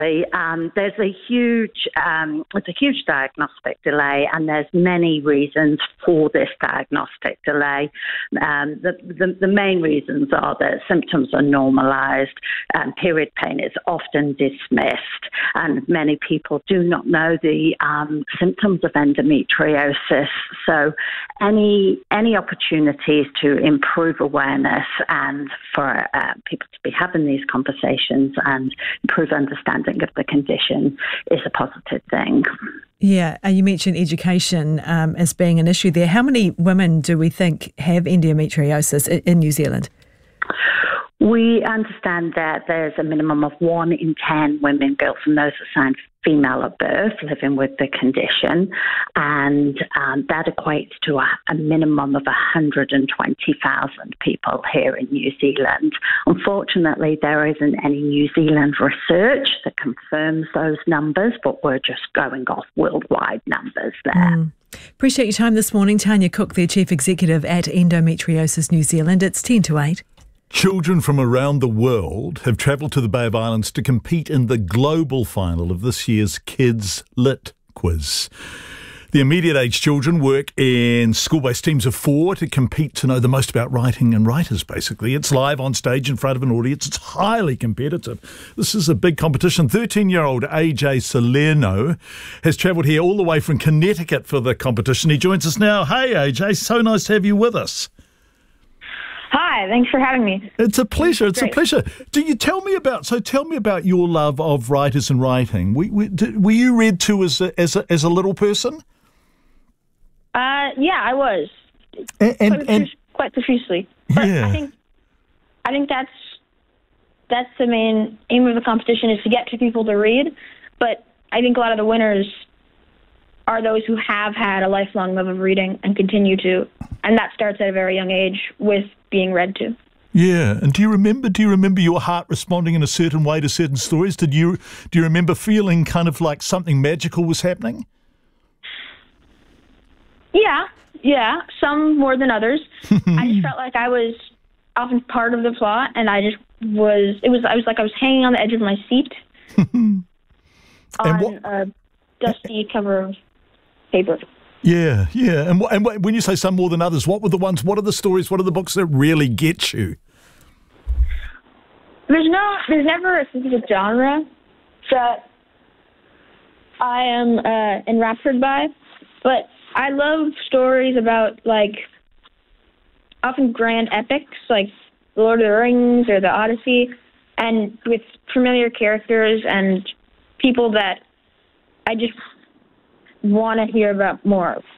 There's a huge diagnostic delay, and there's many reasons for this diagnostic delay. The main reasons are that symptoms are normalised, period pain is often dismissed, and many people do not know the symptoms of endometriosis. So any opportunities to improve awareness and for people to be having these conversations and improve understanding of the condition is a positive thing. Yeah, you mentioned education as being an issue there. How many women do we think have endometriosis in New Zealand? We understand that there's a minimum of 1 in 10 women, girls and those assigned female at birth, living with the condition, and that equates to a minimum of 120,000 people here in New Zealand. Unfortunately, there isn't any New Zealand research that confirms those numbers, but we're just going off worldwide numbers there. Appreciate your time this morning. Tanya Cook, their Chief Executive at Endometriosis New Zealand. It's 10 to 8. Children from around the world have travelled to the Bay of Islands to compete in the global final of this year's Kids Lit Quiz. The immediate age children work in school-based teams of 4 to compete to know the most about writing and writers, basically. It's live on stage in front of an audience. It's highly competitive. This is a big competition. 13-year-old AJ Salerno has travelled here all the way from Connecticut for the competition. He joins us now. Hey, AJ, so nice to have you with us. Hi, thanks for having me. It's a pleasure. It's great. A pleasure. Tell me about your love of writers and writing. Were you read to as a little person? Yeah, I was. Quite profusely. But yeah. I think that's the main aim of the competition, is to get people to read. But I think a lot of the winners are those who have had a lifelong love of reading and continue to, and that starts at a very young age with being read to. Yeah, and do you remember your heart responding in a certain way to certain stories? Do you remember feeling kind of like something magical was happening? Yeah, some more than others. I just felt like I was often part of the plot, and I was like I was hanging on the edge of my seat on a dusty cover of paper. Yeah. And when you say some more than others, what are the stories, what are the books that really get you? There's never a specific genre that I am enraptured by, but I love stories about, like, often grand epics, like The Lord of the Rings or The Odyssey, and with familiar characters and people that I just want to hear about more of.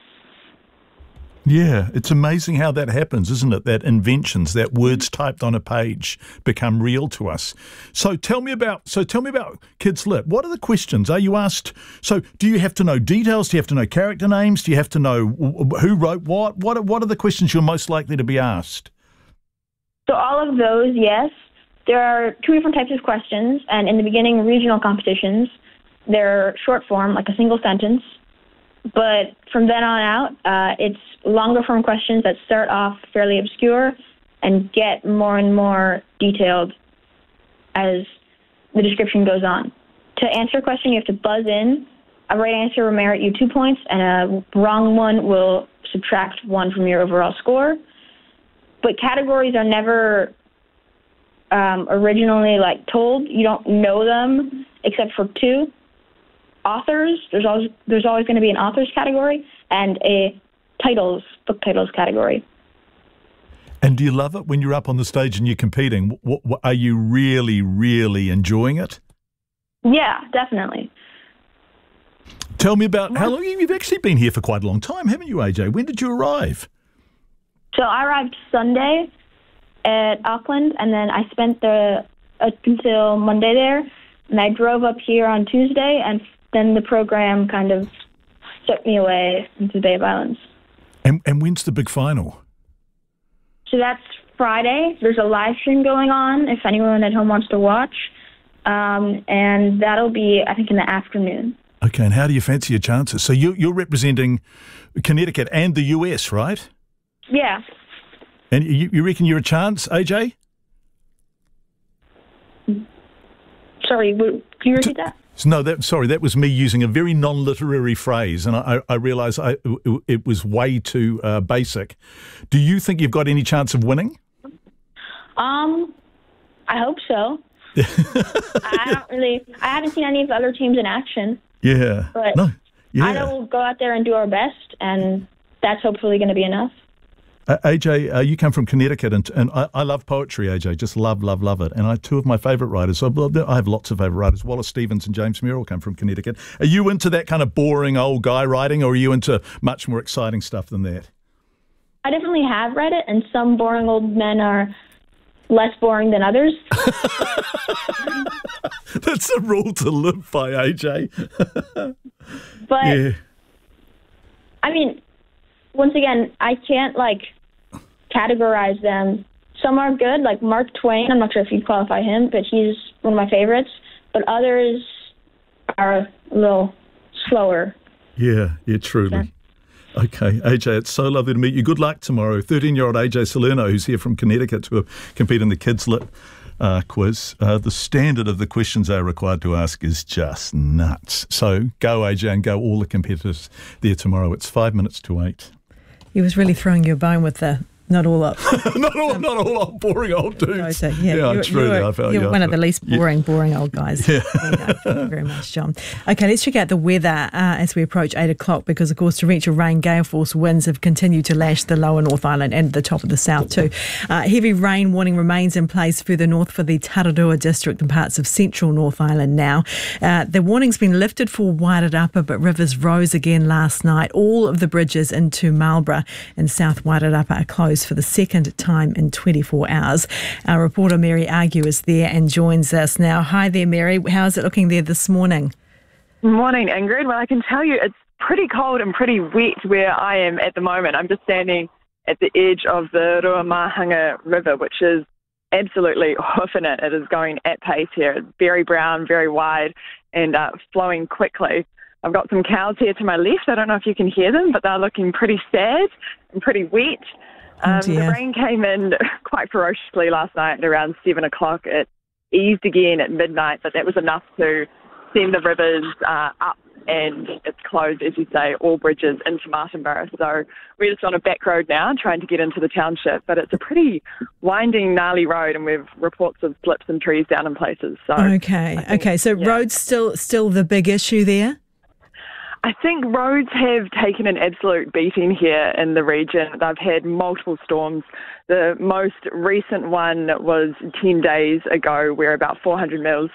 Yeah, it's amazing how that happens, isn't it? That inventions, that words typed on a page become real to us. So tell me about Kids Lit. What are the questions? Are you asked? So do you have to know details? Do you have to know character names? Do you have to know who wrote what? What are the questions you're most likely to be asked? So all of those, yes. There are 2 different types of questions, and in the beginning regional competitions, they're short form, like a single sentence. But from then on out, it's longer form questions that start off fairly obscure and get more and more detailed as the description goes on. To answer a question, you have to buzz in. A right answer will merit you 2 points, and a wrong one will subtract 1 from your overall score. But categories are never originally told. You don't know them except for 2. Authors, there's always going to be an authors category and a book titles category. And do you love it when you're up on the stage and you're competing? Are you really, really enjoying it? Yeah, definitely. Tell me about how long you've actually been here for quite a long time, haven't you, AJ? When did you arrive? So I arrived Sunday at Auckland, and then I spent until Monday there, and I drove up here on Tuesday, and then the program kind of took me away into the Bay of Islands. And when's the big final? So that's Friday. There's a live stream going on if anyone at home wants to watch. And that'll be, I think, in the afternoon. Okay, and how do you fancy your chances? So you're representing Connecticut and the US, right? Yeah. And you reckon you're a chance, AJ? Sorry, Sorry, can you repeat that? No, that was me using a very non-literary phrase, and I realised it was way too basic. Do you think you've got any chance of winning? I hope so. I haven't seen any of the other teams in action. Yeah. But no. Yeah. I know we'll go out there and do our best, and that's hopefully going to be enough. AJ, you come from Connecticut, and I love poetry, AJ, just love it. And two of my favourite writers, I have lots of favourite writers, Wallace Stevens and James Merrill come from Connecticut. Are you into that kind of boring old guy writing, or are you into much more exciting stuff than that? I definitely have read it, and some boring old men are less boring than others. That's a rule to live by, AJ. But, yeah. I mean, once again, I can't, categorize them. Some are good, like Mark Twain. I'm not sure if you'd qualify him, but he's one of my favorites. But others are a little slower. Yeah, truly. Yeah. Okay, AJ, it's so lovely to meet you. Good luck tomorrow. 13-year-old AJ Salerno, who's here from Connecticut to compete in the Kids Lit quiz. The standard of the questions they're required to ask is just nuts. So go, AJ, and go all the competitors there tomorrow. It's 5 minutes to 8. He was really throwing you a bone with the not all up. not all up, boring old dudes. You're one of the least boring old guys. Yeah. Thank you very much, John. Okay, let's check out the weather as we approach 8 o'clock, because, of course, torrential rain, gale force winds have continued to lash the lower North Island and the top of the south too. Heavy rain warning remains in place further north for the Tararua district and parts of central North Island now. The warning's been lifted for Wairarapa, but rivers rose again last night. All of the bridges into Marlborough and South Wairarapa are closed for the second time in 24 hours. Our reporter Mary Argue is there and joins us now. Hi there, Mary. How's it looking there this morning? Morning, Ingrid. Well, I can tell you it's pretty cold and pretty wet where I am at the moment. I'm just standing at the edge of the Ruamahanga River, which is absolutely hoofing it. It is going at pace here. It's very brown, very wide, and flowing quickly. I've got some cows here to my left. I don't know if you can hear them, but they're looking pretty sad and pretty wet. The rain came in quite ferociously last night at around 7 o'clock. It eased again at midnight, but that was enough to send the rivers up, and it's closed, as you say, all bridges into Martinborough. So we're just on a back road now trying to get into the township, but it's a pretty winding, gnarly road, and we've reports of slips and trees down in places. So So roads still the big issue there? I think roads have taken an absolute beating here in the region. They've had multiple storms. The most recent one was 10 days ago, where about 400 mils.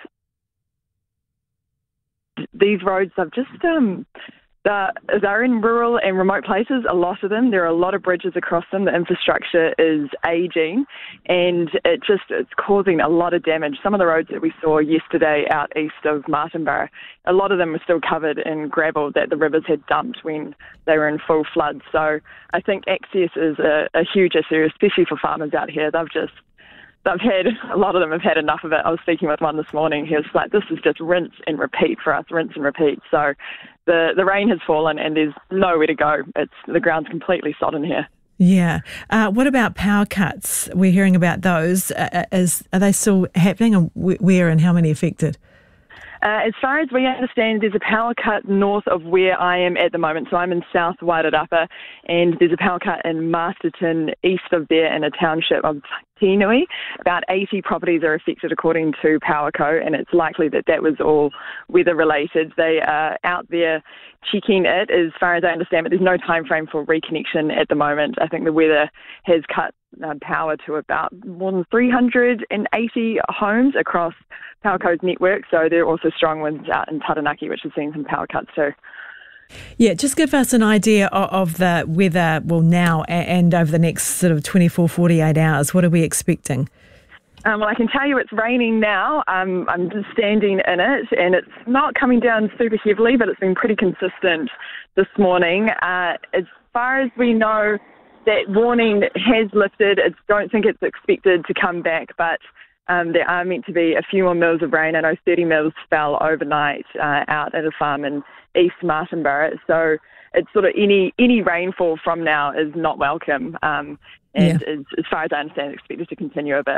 These roads have just they're in rural and remote places, a lot of them. There are a lot of bridges across them. The infrastructure is ageing, and it's causing a lot of damage. Some of the roads that we saw yesterday out east of Martinborough, a lot of them were still covered in gravel that the rivers had dumped when they were in full flood. So I think access is a huge issue, especially for farmers out here. A lot of them have had enough of it. I was speaking with one this morning. He was like, this is just rinse and repeat for us, rinse and repeat. So the rain has fallen and there's nowhere to go. The ground's completely sodden here. Yeah. What about power cuts? We're hearing about those. Are they still happening, and where and how many affected? As far as we understand, there's a power cut north of where I am at the moment. So I'm in South Wairarapa, and there's a power cut in Masterton, east of there, in a township of Tinui. About 80 properties are affected according to Powerco, and it's likely that was all weather-related. They are out there checking it, as far as I understand, but there's no time frame for reconnection at the moment. I think the weather has cut power to about more than 380 homes across Powerco's network, so there are also strong winds out in Taranaki, which has seen some power cuts too. Yeah, just give us an idea of the weather, now and over the next sort of 24, 48 hours. What are we expecting? Well, I can tell you it's raining now. I'm just standing in it, and it's not coming down super heavily, but it's been pretty consistent this morning. As far as we know, that warning has lifted. I don't think it's expected to come back, but there are meant to be a few more mils of rain. I know 30 mils fell overnight out at a farm in East Martinborough. So it's sort of any rainfall from now is not welcome, and is, as far as I understand, expected to continue a bit.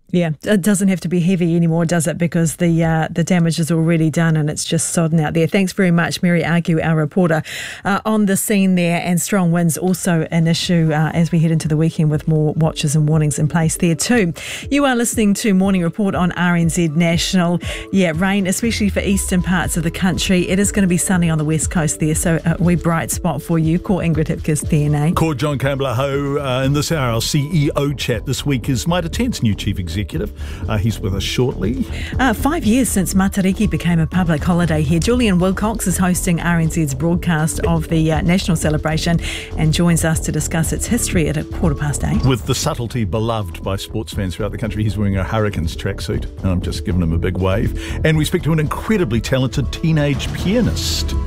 Yeah, it doesn't have to be heavy anymore, does it? Because the damage is already done and it's just sodden out there. Thanks very much, Mary Argue, our reporter, on the scene there. And strong winds also an issue as we head into the weekend with more watches and warnings in place there too. You are listening to Morning Report on RNZ National. Yeah, rain, especially for eastern parts of the country. It is going to be sunny on the west coast there, so a wee bright spot for you. Ko Ingrid Hipkiss, DNA. Ko John Campbell-Ho in this hour. Our CEO chat this week is Mitre 10's new chief executive. He's with us shortly. 5 years since Matariki became a public holiday here, Julian Wilcox is hosting RNZ's broadcast of the national celebration and joins us to discuss its history at 8:15. With the subtlety beloved by sports fans throughout the country, he's wearing a Hurricanes tracksuit, and I'm just giving him a big wave. And we speak to an incredibly talented teenage pianist.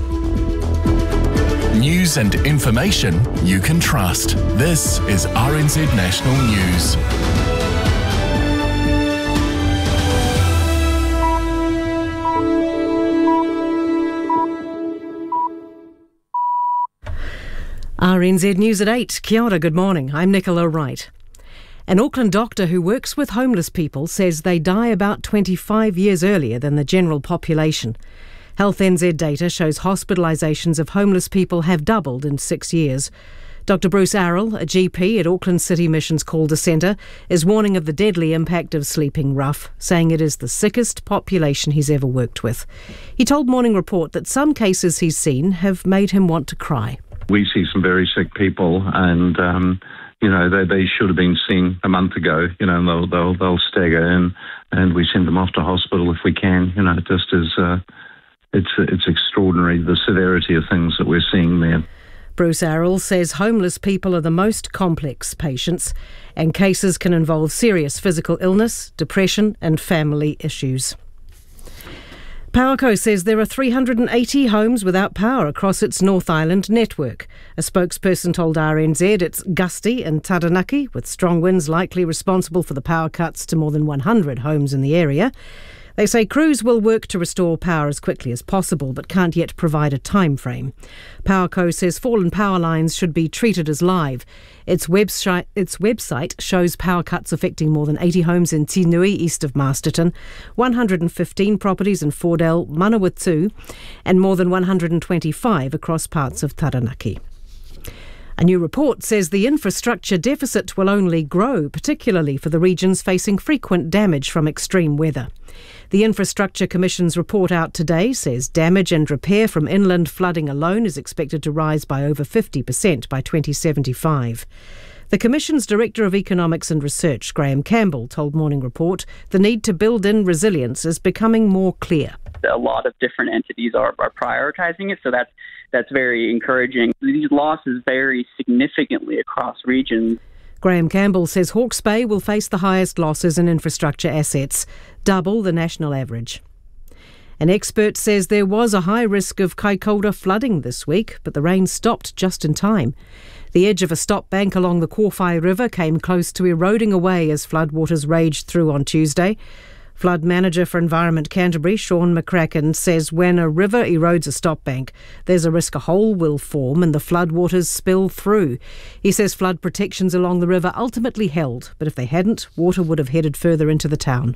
News and information you can trust. This is RNZ National News. RNZ News at 8. Kia ora, good morning. I'm Nicola Wright. An Auckland doctor who works with homeless people says they die about 25 years earlier than the general population. Health NZ data shows hospitalisations of homeless people have doubled in 6 years. Dr Bruce Arrell, a GP at Auckland City Mission's Calder Centre, is warning of the deadly impact of sleeping rough, saying it is the sickest population he's ever worked with. He told Morning Report that some cases he's seen have made him want to cry. We see some very sick people, and they should have been seen a month ago. And they'll stagger in, and we send them off to hospital if we can. It just is. It's extraordinary the severity of things that we're seeing there. Bruce Arrell says homeless people are the most complex patients, and cases can involve serious physical illness, depression, and family issues. Powerco says there are 380 homes without power across its North Island network. A spokesperson told RNZ it's gusty and Taranaki, with strong winds likely responsible for the power cuts to more than 100 homes in the area. They say crews will work to restore power as quickly as possible, but can't yet provide a time frame. Powerco says fallen power lines should be treated as live. Its website shows power cuts affecting more than 80 homes in Tinui, east of Masterton, 115 properties in Fordell, Manawatu, and more than 125 across parts of Taranaki. A new report says the infrastructure deficit will only grow, particularly for the regions facing frequent damage from extreme weather. The Infrastructure Commission's report out today says damage and repair from inland flooding alone is expected to rise by over 50% by 2075. The Commission's Director of Economics and Research, Graham Campbell, told Morning Report the need to build in resilience is becoming more clear. A lot of different entities are prioritising it, so that's very encouraging. These losses vary significantly across regions. Graham Campbell says Hawke's Bay will face the highest losses in infrastructure assets, double the national average. An expert says there was a high risk of Kaikoura flooding this week, but the rain stopped just in time. The edge of a stop bank along the Kōwhai River came close to eroding away as floodwaters raged through on Tuesday. Flood Manager for Environment Canterbury, Sean McCracken, says when a river erodes a stop bank, there's a risk a hole will form and the floodwaters spill through. He says flood protections along the river ultimately held, but if they hadn't, water would have headed further into the town.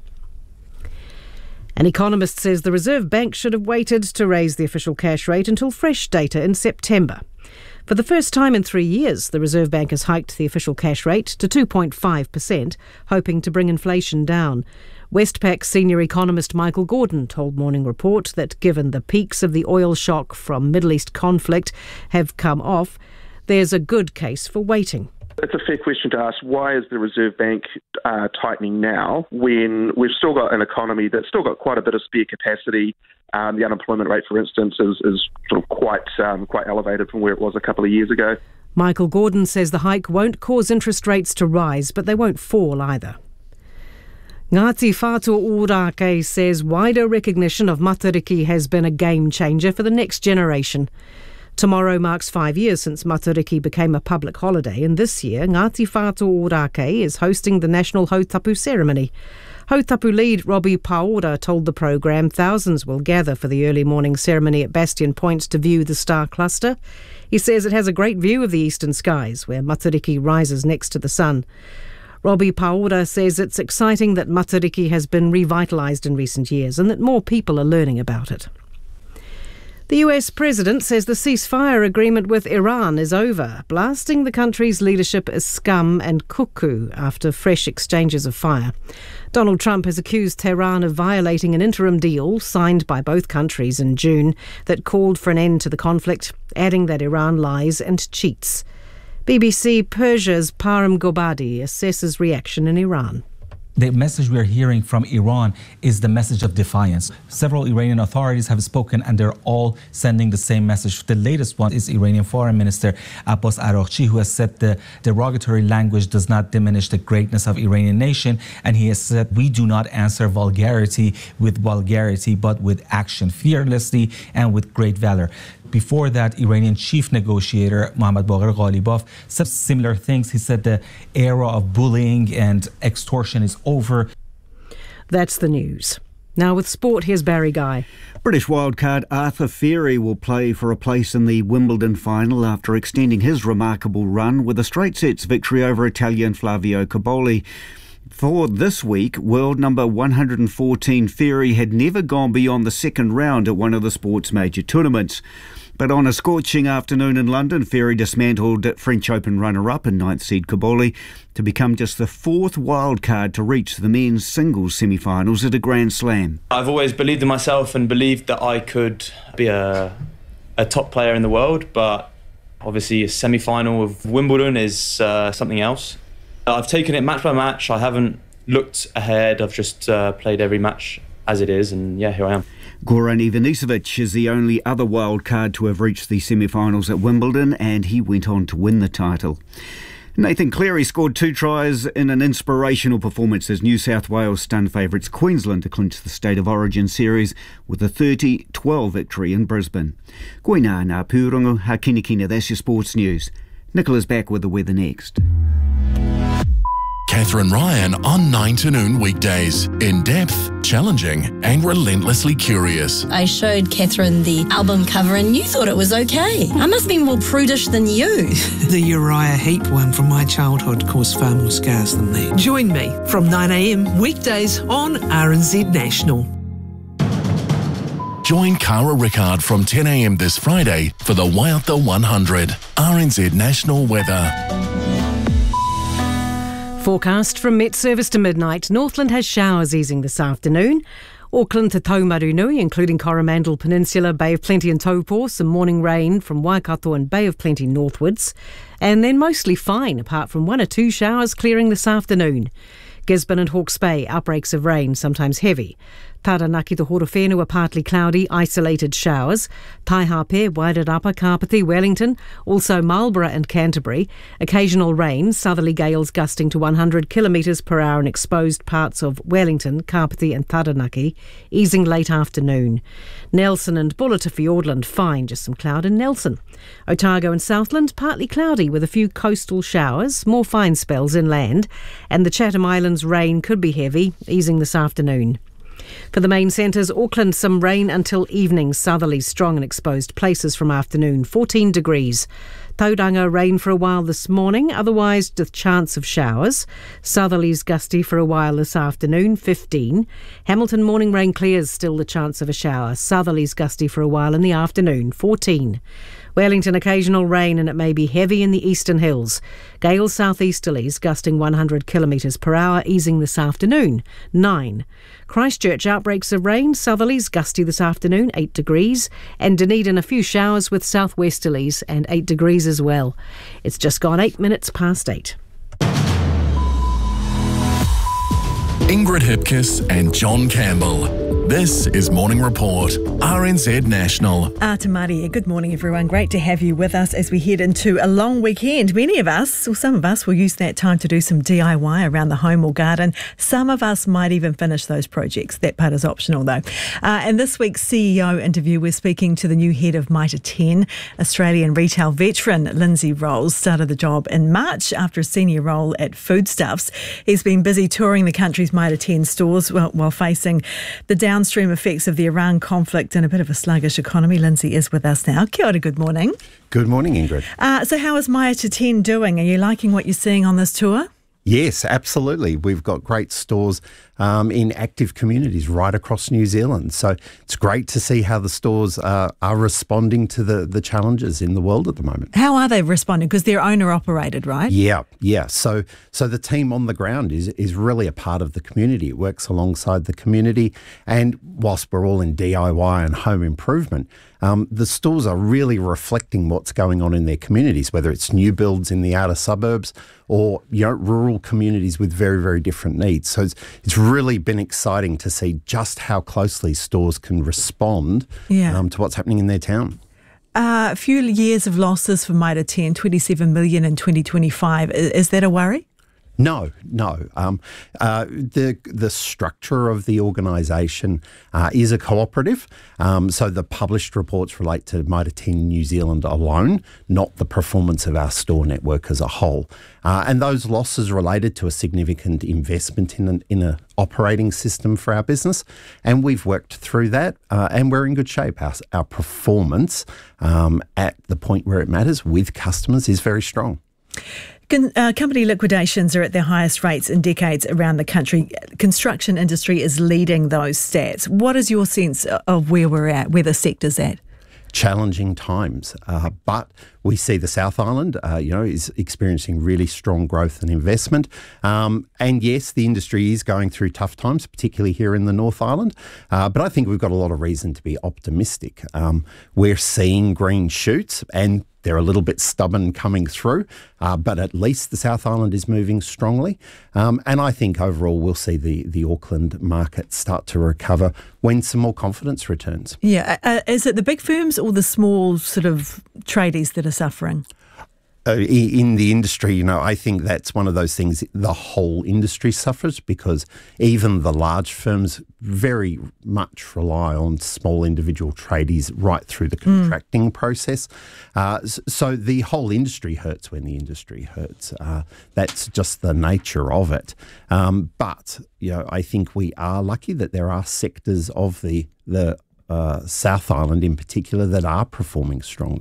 An economist says the Reserve Bank should have waited to raise the official cash rate until fresh data in September. For the first time in 3 years, the Reserve Bank has hiked the official cash rate to 2.5%, hoping to bring inflation down. Westpac senior economist Michael Gordon told Morning Report that given the peaks of the oil shock from Middle East conflict have come off, there's a good case for waiting. It's a fair question to ask, why is the Reserve Bank tightening now when we've still got an economy that's still got quite a bit of spare capacity? The unemployment rate, for instance, is sort of quite elevated from where it was a couple of years ago. Michael Gordon says the hike won't cause interest rates to rise, but they won't fall either. Ngāti Whātua Ōrākei says wider recognition of Matariki has been a game changer for the next generation. Tomorrow marks 5 years since Matariki became a public holiday, and this year Ngāti Whātua Ōrākei is hosting the national Hautapu ceremony. Hautapu lead Robbie Paora told the programme thousands will gather for the early morning ceremony at Bastion Point to view the star cluster. He says it has a great view of the eastern skies, where Matariki rises next to the sun. Robbie Paura says it's exciting that Matariki has been revitalised in recent years and that more people are learning about it. The US president says the ceasefire agreement with Iran is over, blasting the country's leadership as scum and cuckoo after fresh exchanges of fire. Donald Trump has accused Tehran of violating an interim deal signed by both countries in June that called for an end to the conflict, adding that Iran lies and cheats. BBC Persia's Param Gobadi assesses reaction in Iran. The message we're hearing from Iran is the message of defiance. Several Iranian authorities have spoken and they're all sending the same message. The latest one is Iranian Foreign Minister Abbas Araghchi, who has said the derogatory language does not diminish the greatness of Iranian nation. And he has said, we do not answer vulgarity with vulgarity, but with action, fearlessly and with great valor. Before that, Iranian chief negotiator Mohammad Baqir Ghalibaf said similar things. He said the era of bullying and extortion is over. That's the news. Now with sport, here's Barry Guy. British wildcard Arthur Fierry will play for a place in the Wimbledon final after extending his remarkable run with a straight sets victory over Italian Flavio Cobolli. For this week, world number 114 Fierry had never gone beyond the second round at one of the sport's major tournaments. But on a scorching afternoon in London, Fierry dismantled French Open runner-up and ninth seed Cobolli to become just the fourth wildcard to reach the men's singles semi-finals at a Grand Slam. I've always believed in myself and believed that I could be a top player in the world, but obviously a semi-final of Wimbledon is something else. I've taken it match by match. I haven't looked ahead. I've just played every match as it is, and yeah, here I am. Goran Ivanisevic is the only other wild card to have reached the semi-finals at Wimbledon, and he went on to win the title. Nathan Cleary scored 2 tries in an inspirational performance as New South Wales stunned favourites Queensland to clinch the State of Origin series with a 30-12 victory in Brisbane. Koina ngā pūrongo, ha kinakina, that's your sports news. Nicola's back with the weather next. Catherine Ryan on 9 to noon weekdays. In depth, challenging and relentlessly curious. I showed Catherine the album cover and you thought it was okay. I must be more prudish than you. The Uriah Heep one from my childhood caused far more scars than that. Join me from 9am weekdays on RNZ National. Join Cara Rickard from 10am this Friday for the Waiata 100 RNZ National Weather. Forecast from Met Service to midnight. Northland has showers easing this afternoon. Auckland to Taumarunui, including Coromandel Peninsula, Bay of Plenty and Taupo, some morning rain from Waikato and Bay of Plenty northwards. And then mostly fine, apart from 1 or 2 showers clearing this afternoon. Gisborne and Hawke's Bay, outbreaks of rain, sometimes heavy. Taranaki to Horowhenua, partly cloudy, isolated showers. Taihape, Wairarapa, Kapiti, Wellington, also Marlborough and Canterbury. Occasional rain, southerly gales gusting to 100 kilometres per hour in exposed parts of Wellington, Kapiti and Taranaki, easing late afternoon. Nelson and Buller to Fiordland, fine, just some cloud in Nelson. Otago and Southland, partly cloudy with a few coastal showers, more fine spells inland. And the Chatham Islands rain could be heavy, easing this afternoon. For the main centres, Auckland, some rain until evening, southerly strong in exposed places from afternoon, 14 degrees. Tauranga, rain for a while this morning, otherwise the chance of showers. Southerlies gusty for a while this afternoon, 15. Hamilton, morning rain clears, still the chance of a shower. Southerlies gusty for a while in the afternoon, 14. Wellington, occasional rain and it may be heavy in the eastern hills. Gales southeasterlies gusting 100 kilometres per hour, easing this afternoon, 9. Christchurch, outbreaks of rain, southerlies gusty this afternoon, 8 degrees. And Dunedin, a few showers with southwesterlies and 8 degrees as well. It's just gone 8 minutes past 8. Ingrid Hipkiss and John Campbell. This is Morning Report, RNZ National. Tamaria, good morning everyone. Great to have you with us as we head into a long weekend. Many of us, or some of us, will use that time to do some DIY around the home or garden. Some of us might even finish those projects. That part is optional though. In this week's CEO interview, we're speaking to the new head of Mitre 10, Australian retail veteran Lindsay Rolls. Started the job in March after a senior role at Foodstuffs. He's been busy touring the country's Mitre 10 stores while facing the downstream effects of the Iran conflict and a bit of a sluggish economy. Lindsay is with us now. Kia ora, good morning. Good morning, Ingrid. So how is Mitre 10 doing? Are you liking what you're seeing on this tour? Yes, absolutely. We've got great stores in active communities right across New Zealand. So it's great to see how the stores are responding to the challenges in the world at the moment. How are they responding? Because they're owner-operated, right? Yeah. So the team on the ground is really a part of the community. It works alongside the community. And whilst we're all in DIY and home improvement, the stores are really reflecting what's going on in their communities, whether it's new builds in the outer suburbs or rural communities with very, very different needs. So it's really been exciting to see just how closely stores can respond to what's happening in their town. A few years of losses for Mitre 10, 27 million in 2025. Is that a worry? No. The structure of the organisation is a cooperative, so the published reports relate to Mitre 10 New Zealand alone, not the performance of our store network as a whole. And those losses related to a significant investment in an operating system for our business, and we've worked through that, and we're in good shape. Our performance at the point where it matters with customers is very strong. Company liquidations are at their highest rates in decades around the country. Construction industry is leading those stats. What is your sense of where we're at, where the sector's at? Challenging times, but we see the South Island, is experiencing really strong growth and investment. And yes, the industry is going through tough times, particularly here in the North Island. But I think we've got a lot of reason to be optimistic. We're seeing green shoots, and they're a little bit stubborn coming through, but at least the South Island is moving strongly. And I think overall we'll see the Auckland market start to recover when some more confidence returns. Yeah. Is it the big firms or the small sort of tradies that are suffering? In the industry, I think that's one of those things the whole industry suffers, because even the large firms very much rely on small individual tradies right through the contracting process. So the whole industry hurts when the industry hurts. That's just the nature of it. But I think we are lucky that there are sectors of the South Island in particular that are performing strong.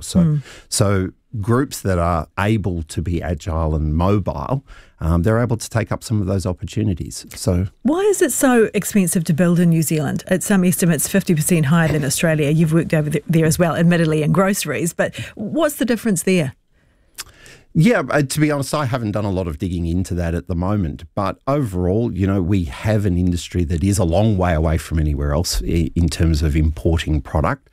So groups that are able to be agile and mobile, they're able to take up some of those opportunities. So, why is it so expensive to build in New Zealand? At some estimates, 50% higher than Australia. You've worked over there as well, admittedly in groceries, but what's the difference there? Yeah, to be honest, I haven't done a lot of digging into that at the moment. But overall, we have an industry that is a long way away from anywhere else in terms of importing product.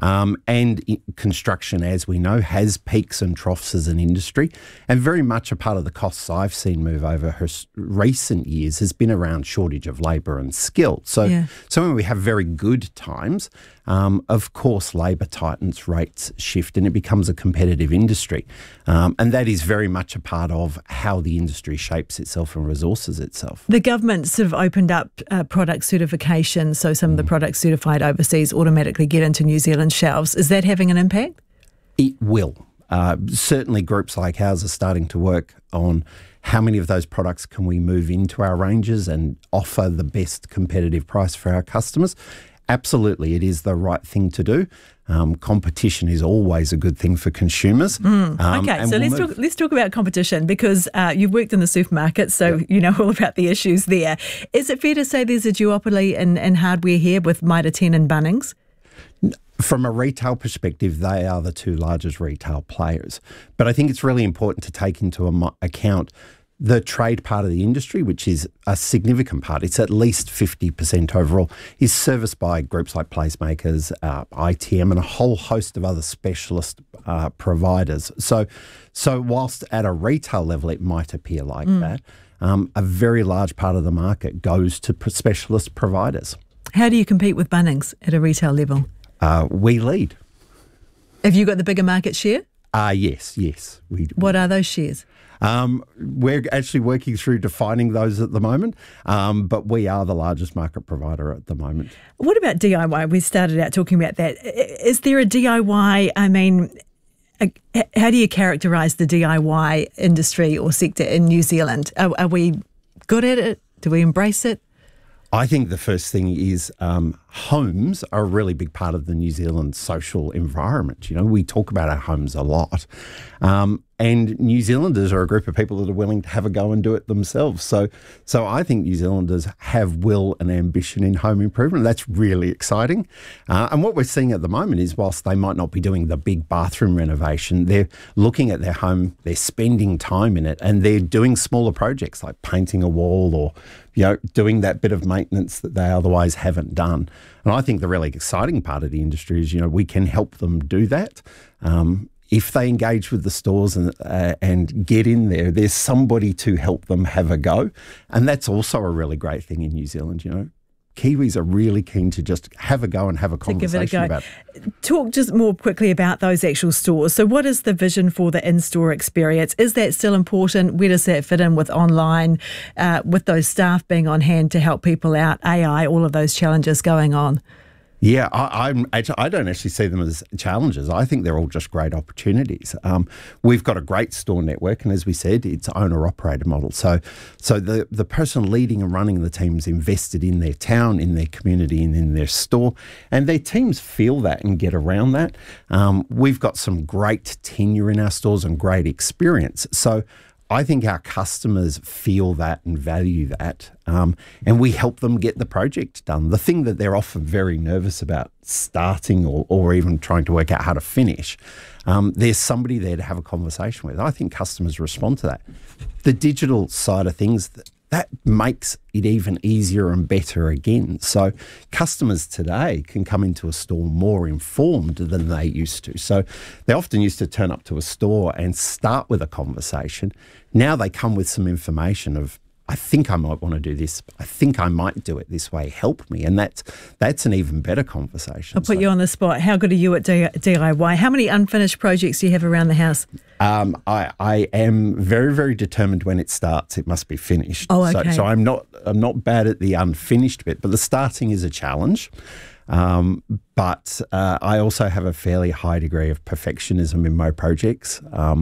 And construction, as we know, has peaks and troughs as an industry. And very much a part of the costs I've seen move over recent years has been around shortage of labour and skill. So when we have very good times, of course, labour tightens, rates shift, and it becomes a competitive industry. And that is very much a part of how the industry shapes itself and resources itself. The government sort of opened up product certification, so some of the products certified overseas automatically get into New Zealand shelves. Is that having an impact? It will. Certainly groups like ours are starting to work on how many of those products can we move into our ranges and offer the best competitive price for our customers. Absolutely, it is the right thing to do. Competition is always a good thing for consumers. Okay, so let's talk about competition, because you've worked in the supermarket, so you know all about the issues there. Is it fair to say there's a duopoly in hardware here with Mitre 10 and Bunnings? From a retail perspective, they are the two largest retail players. But I think it's really important to take into account the trade part of the industry, which is a significant part, it's at least 50% overall, is serviced by groups like PlaceMakers, ITM, and a whole host of other specialist providers. So whilst at a retail level it might appear like that, a very large part of the market goes to specialist providers. How do you compete with Bunnings at a retail level? We lead. Have you got the bigger market share? Yes. What are those shares? We're actually working through defining those at the moment, but we are the largest market provider at the moment. What about DIY? We started out talking about that. Is there a DIY, how do you characterise the DIY industry or sector in New Zealand? Are we good at it? Do we embrace it? I think the first thing is homes are a really big part of the New Zealand social environment. You know, we talk about our homes a lot. And New Zealanders are a group of people that are willing to have a go and do it themselves. So I think New Zealanders have will and ambition in home improvement. That's really exciting. And what we're seeing at the moment is whilst they might not be doing the big bathroom renovation, they're looking at their home, they're spending time in it, and they're doing smaller projects like painting a wall or, you know, doing that bit of maintenance that they otherwise haven't done. And I think the really exciting part of the industry is, you know, we can help them do that. If they engage with the stores and get in there, there's somebody to help them have a go. And that's also a really great thing in New Zealand, you know. Kiwis are really keen to just have a go and have a conversation about it. Talk just more quickly about those actual stores. So what is the vision for the in-store experience? Is that still important? Where does that fit in with online, with those staff being on hand to help people out, AI, all of those challenges going on? Yeah, I don't actually see them as challenges. I think they're all just great opportunities. We've got a great store network, and as we said, it's owner-operator model. So the person leading and running the team's invested in their town, in their community, and in their store, and their teams feel that and get around that. We've got some great tenure in our stores and great experience. So I think our customers feel that and value that, and we help them get the project done. The thing that they're often very nervous about starting or even trying to work out how to finish, there's somebody there to have a conversation with. I think customers respond to that. The digital side of things, that makes it even easier and better again. So customers today can come into a store more informed than they used to. So they often used to turn up to a store and start with a conversation. Now they come with some information of, I think I might want to do this. I think I might do it this way. Help me. And that's an even better conversation. I'll put you on the spot. How good are you at DIY? How many unfinished projects do you have around the house? I am very, very determined when it starts, it must be finished. Oh, okay. So I'm not bad at the unfinished bit, but the starting is a challenge. But I also have a fairly high degree of perfectionism in my projects.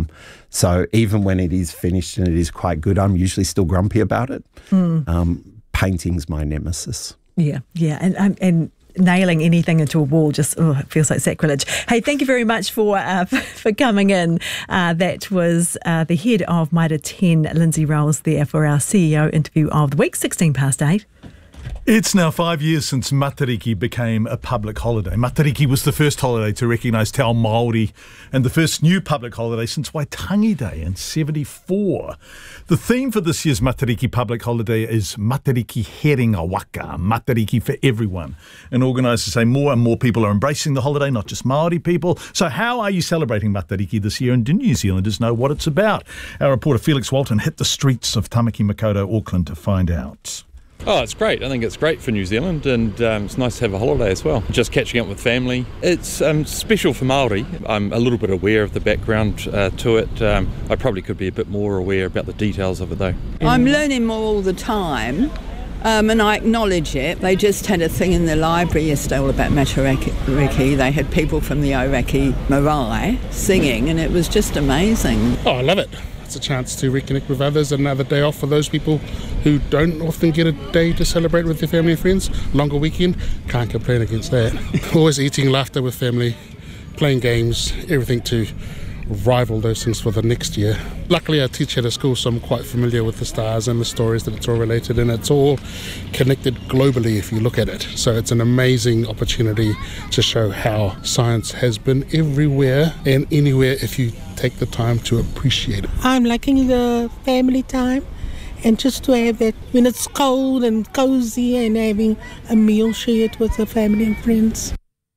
So even when it is finished and it is quite good, I'm usually still grumpy about it. Painting's my nemesis. Yeah, and nailing anything into a wall just it feels like sacrilege. Hey, thank you very much for coming in. That was the head of Mitre 10, Lindsay Rolls, there for our CEO interview of the week, 8:16. It's now 5 years since Matariki became a public holiday. Matariki was the first holiday to recognise Te Ao Māori and the first new public holiday since Waitangi Day in 1974. The theme for this year's Matariki public holiday is Matariki Heringa Waka, Matariki for everyone. And organisers say more and more people are embracing the holiday, not just Māori people. So how are you celebrating Matariki this year, and do New Zealanders know what it's about? Our reporter Felix Walton hit the streets of Tamaki Makaurau, Auckland to find out. Oh, it's great. I think it's great for New Zealand, and it's nice to have a holiday as well. Just catching up with family. It's special for Māori. I'm a little bit aware of the background to it. I probably could be a bit more aware about the details of it though. I'm learning more all the time, and I acknowledge it. They just had a thing in the library yesterday all about Matariki. They had people from the Ōrākei marae singing, and it was just amazing. Oh, I love it. It's a chance to reconnect with others, another day off for those people who don't often get a day to celebrate with their family and friends. Longer weekend, can't complain against that. Always eating, laughter with family, playing games, everything to rival those things for the next year. Luckily I teach at a school, so I'm quite familiar with the stars and the stories that it's all related, and it's all connected globally if you look at it. So it's an amazing opportunity to show how science has been everywhere and anywhere if you take the time to appreciate it. I'm liking the family time, and just to have it when it's cold and cozy and having a meal shared with the family and friends.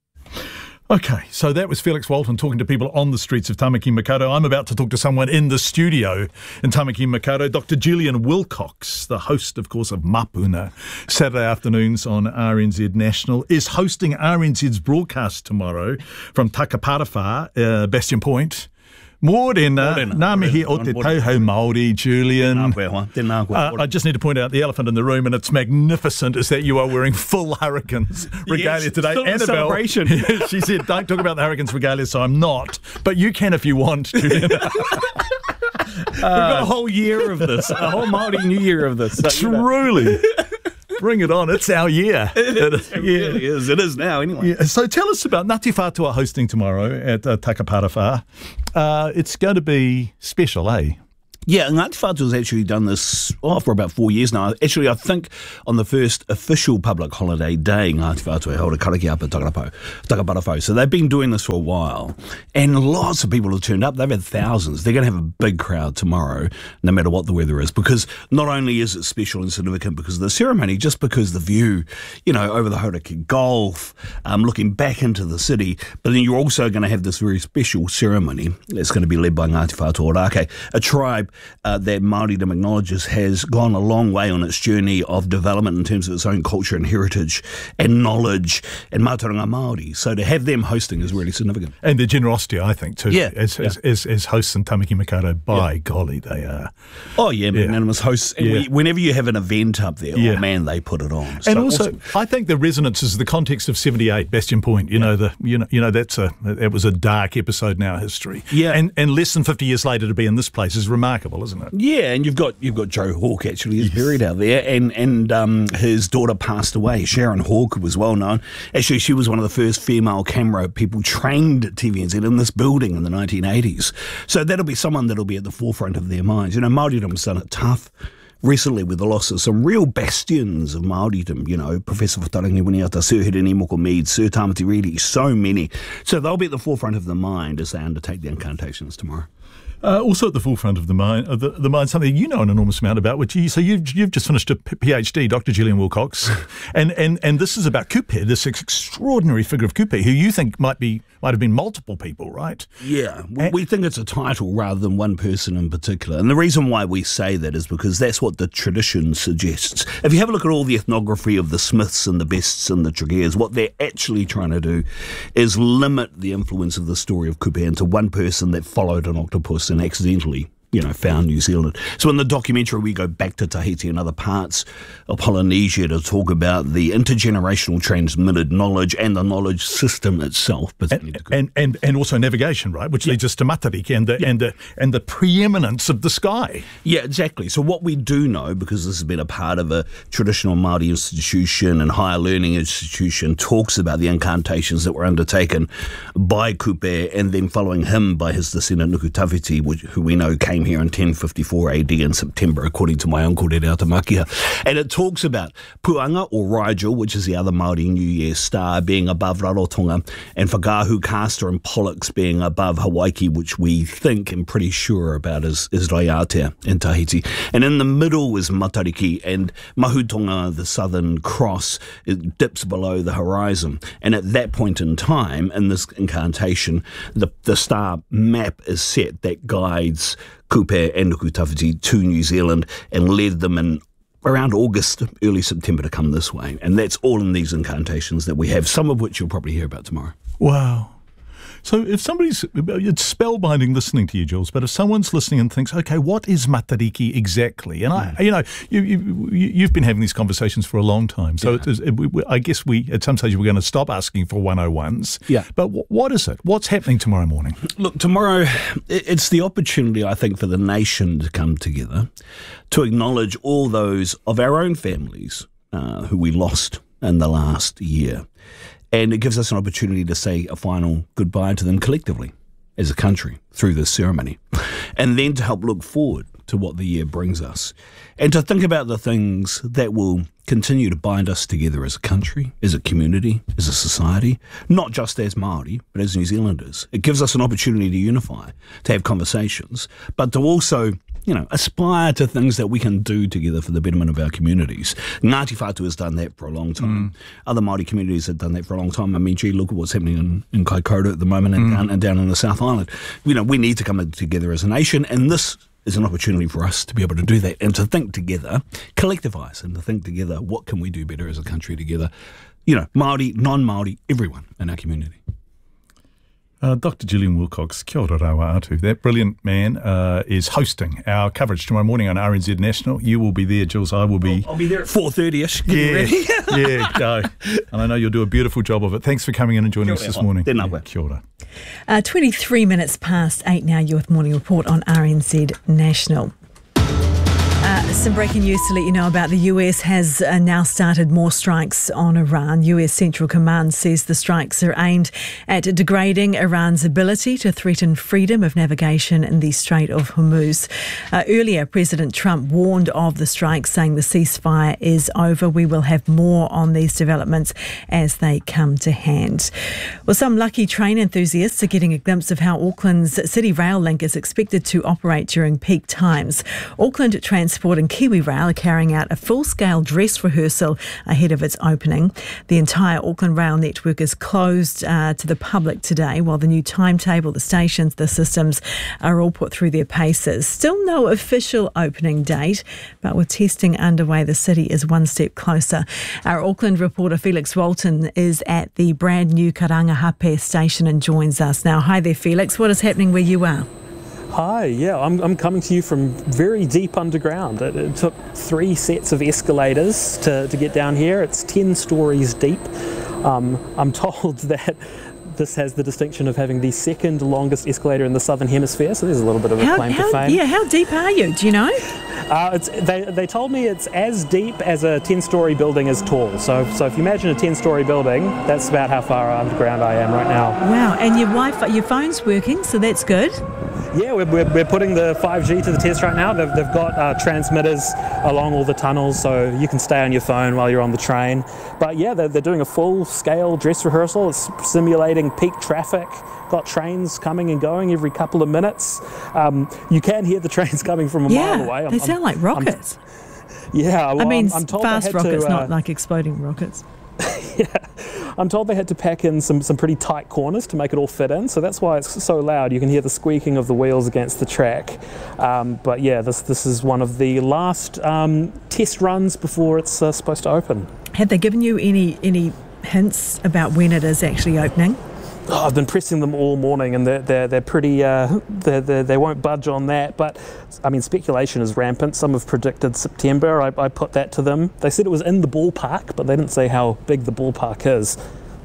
Okay, so that was Felix Walton talking to people on the streets of Tamaki Makaurau. I'm about to talk to someone in the studio in Tamaki Makaurau, Dr. Julian Wilcox, the host, of course, of Mapuna. Saturday afternoons on RNZ National, is hosting RNZ's broadcast tomorrow from Takapariwha, Bastion Point. Mōrena, nā mihi o te tauhou Māori, Julian. I just need to point out the elephant in the room, and it's magnificent, is that you are wearing full Hurricanes regalia today. Annabelle, celebration. She said, don't talk about the Hurricanes regalia, so I'm not. But you can if you want, Julian. We've got a whole year of this, a whole Māori New Year of this. So truly. Bring it on. It's our year. It really is. It is now, anyway. Yeah. So tell us about Ngāti Whātua hosting tomorrow at Takapara. It's going to be special, eh? Yeah, Ngāti Whātua's actually done this for about 4 years now. Actually, I think on the first official public holiday day, Ngāti Whātua held a karakiapa Takapara. So they've been doing this for a while, and lots of people have turned up. They've had thousands. They're going to have a big crowd tomorrow, no matter what the weather is, because not only is it special and significant because of the ceremony, just because the view, over the Hauraki Gulf, looking back into the city, but then you're also going to have this very special ceremony that's going to be led by Ngāti Whātua Ōrākei, a tribe that Māoridom acknowledges has gone a long way on its journey of development in terms of its own culture and heritage and knowledge and mātauranga Māori. So to have them hosting is really significant. And their generosity, I think, too. Yeah. As hosts in Tamaki Makaurau, by golly, they are. Oh, yeah, magnanimous hosts. And whenever you have an event up there, oh man, they put it on. And also, awesome. I think the resonance is the context of 78, Bastion Point. That was a dark episode in our history. Yeah. And less than 50 years later to be in this place is remarkable, isn't it? Yeah, and you've got Joe Hawke actually is buried out there, and his daughter passed away. Sharon Hawke was well known. Actually, she was one of the first female camera people trained at TVNZ in this building in the 1980s. So that'll be someone that'll be at the forefront of their minds. Māoridom's done it tough recently with the loss of some real bastions of Māoridom, Professor Whatarangi Winiata, Sir Hereni Moko Mead, Sir Tamati Reedy, so many. So they'll be at the forefront of the mind as they undertake the incantations tomorrow. Also at the forefront of the mind, something you know an enormous amount about, which you've just finished a PhD, Dr. Gillian Wilcox, and this is about Kupe, this extraordinary figure of Kupe, who you think might have been multiple people, right? Yeah, we think it's a title rather than one person in particular, and the reason why we say that is because that's what the tradition suggests. If you have a look at all the ethnography of the Smiths and the Bests and the Tregears, what they're actually trying to do is limit the influence of the story of Kupe into one person that followed an octopus and accidentally, found New Zealand. So in the documentary, we go back to Tahiti and other parts of Polynesia to talk about the intergenerational transmitted knowledge and the knowledge system itself. And also navigation, right? Which leads us to Matariki and the preeminence of the sky. Yeah, exactly. So what we do know, because this has been a part of a traditional Māori institution and higher learning institution, talks about the incantations that were undertaken by Kupe and then following him by his descendant Nuku Tawhiti, who we know came here in 1054 AD in September, according to my uncle Te Reo Tamakia. And it talks about Puanga or Rigel, which is the other Māori New Year star, being above Rarotonga, and Whakahu, Castor and Pollux being above Hawaii, which we think and pretty sure about is Raiatea in Tahiti. And in the middle is Matariki, and Mahutonga, the Southern Cross, it dips below the horizon. And at that point in time, in this incantation, the star map is set that guides Kupe and Nuku Tawhiti to New Zealand and led them in around August, early September to come this way. And that's all in these incantations that we have, some of which you'll probably hear about tomorrow. Wow. So if somebody's, it's spellbinding listening to you, Jules, but if someone's listening and thinks, okay, what is Matariki exactly? And you've been having these conversations for a long time. So I guess at some stage we're going to stop asking for 101s. Yeah. But what is it? What's happening tomorrow morning? Look, tomorrow, it's the opportunity, I think, for the nation to come together to acknowledge all those of our own families who we lost in the last year. And it gives us an opportunity to say a final goodbye to them collectively as a country through this ceremony. And then to help look forward to what the year brings us. And to think about the things that will continue to bind us together as a country, as a community, as a society, not just as Māori, but as New Zealanders. It gives us an opportunity to unify, to have conversations, but to also aspire to things that we can do together for the betterment of our communities. Ngāti Whātua has done that for a long time. Other Māori communities have done that for a long time. I mean, gee, look at what's happening in Kaikoura at the moment and down in the South Island. We need to come together as a nation, and this is an opportunity for us to be able to do that and to think together, collectivise, and to think together, what can we do better as a country together? Māori, non-Māori, everyone in our community. Dr. Gillian Wilcox, kia ora rawa atu. That brilliant man is hosting our coverage tomorrow morning on RNZ National. You will be there, Jules. I will be. I'll be there at 4:30ish. Yeah, go. And I know you'll do a beautiful job of it. Thanks for coming in and joining us this morning. Kia ora. 23 minutes past 8 now, Youth Morning Report on RNZ National. Some breaking news to let you know about. The US has now started more strikes on Iran. US Central Command says the strikes are aimed at degrading Iran's ability to threaten freedom of navigation in the Strait of Hormuz. Earlier, President Trump warned of the strikes, saying the ceasefire is over. We will have more on these developments as they come to hand. Well, some lucky train enthusiasts are getting a glimpse of how Auckland's City Rail link is expected to operate during peak times. Auckland Transport and Kiwi Rail are carrying out a full-scale dress rehearsal ahead of its opening. The entire Auckland Rail network is closed to the public today, while the new timetable, the stations, the systems are all put through their paces. Still no official opening date, but with testing underway, the city is one step closer. Our Auckland reporter Felix Walton is at the brand new Karangahape station and joins us now. Hi there, Felix. What is happening where you are? Hi, yeah, I'm coming to you from very deep underground. It took 3 sets of escalators to get down here. It's 10 stories deep. I'm told that this has the distinction of having the second longest escalator in the Southern Hemisphere, so there's a little bit of a claim to fame. Yeah, how deep are you? Do you know? They told me it's as deep as a 10-story building is tall. So if you imagine a 10-story building, that's about how far underground I am right now. Wow, and your Wi-Fi, your phone's working, so that's good. Yeah, we're putting the 5G to the test right now. They've got transmitters along all the tunnels, so you can stay on your phone while you're on the train. But yeah, they're doing a full-scale dress rehearsal. It's simulating peak traffic. Got trains coming and going every couple of minutes. You can hear the trains coming from a mile away. They sound like rockets. I'm told fast rockets, not like exploding rockets. Yeah, I'm told they had to pack in some pretty tight corners to make it all fit in, so that's why it's so loud. You can hear the squeaking of the wheels against the track. But yeah, this is one of the last test runs before it's supposed to open. Have they given you any hints about when it is actually opening? Oh, I've been pressing them all morning, and they're pretty. They won't budge on that. But I mean, speculation is rampant. Some have predicted September. I put that to them. They said it was in the ballpark, but they didn't say how big the ballpark is.